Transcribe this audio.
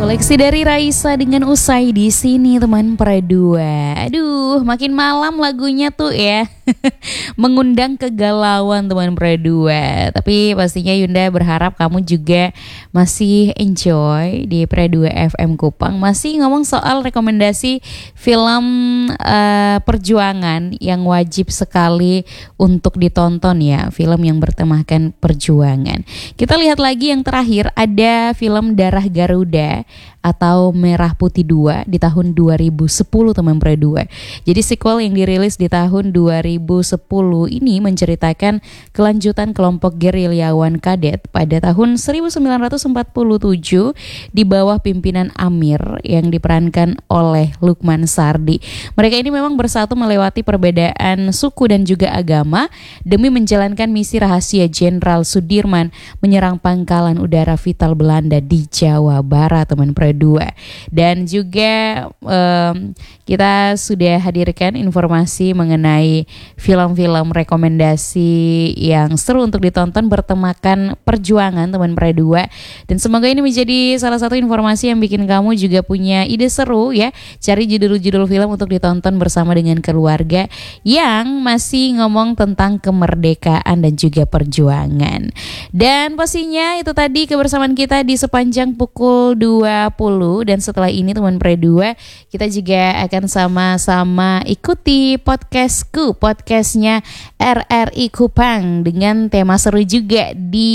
Koleksi dari Raisa dengan Usai di sini teman Perdua. Aduh, makin malam lagunya tuh ya. Mengundang kegalauan teman Perdua. Tapi pastinya Yunda berharap kamu juga masih enjoy di Perdua FM Kupang. Masih ngomong soal rekomendasi film perjuangan yang wajib sekali untuk ditonton ya. Film yang bertemakan perjuangan. Kita lihat lagi yang terakhir, ada film Darah Garuda atau Merah Putih 2 di tahun 2010 teman Perdua. Jadi sequel yang dirilis di tahun 2010 ini menceritakan kelanjutan kelompok gerilyawan kadet pada tahun 1947 di bawah pimpinan Amir yang diperankan oleh Lukman Sardi. Mereka ini memang bersatu melewati perbedaan suku dan juga agama demi menjalankan misi rahasia Jenderal Sudirman menyerang pangkalan udara vital Belanda di Jawa Barat teman Perdua. Dan juga kita sudah hadirkan informasi mengenai film-film rekomendasi yang seru untuk ditonton bertemakan perjuangan teman Perdua. Dan semoga ini menjadi salah satu informasi yang bikin kamu juga punya ide seru ya. Cari judul-judul film untuk ditonton bersama dengan keluarga yang masih ngomong tentang kemerdekaan dan juga perjuangan. Dan pastinya itu tadi kebersamaan kita di sepanjang pukul 20, dan setelah ini teman Perdua kita juga akan sama-sama ikuti podcastnya RRI Kupang dengan tema seru juga di